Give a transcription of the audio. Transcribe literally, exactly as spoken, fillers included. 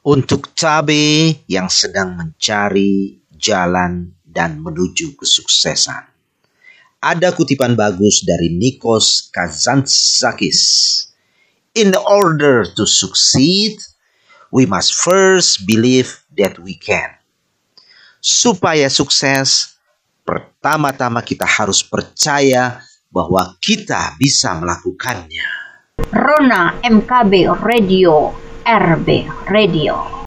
Untuk cabai yang sedang mencari jalan dan menuju kesuksesan. Ada kutipan bagus dari Nikos Kazantzakis. In order to succeed, we must first believe that we can. Supaya sukses, pertama-tama kita harus percaya bahwa kita bisa melakukannya. Rona M K B Radio, R B Radio.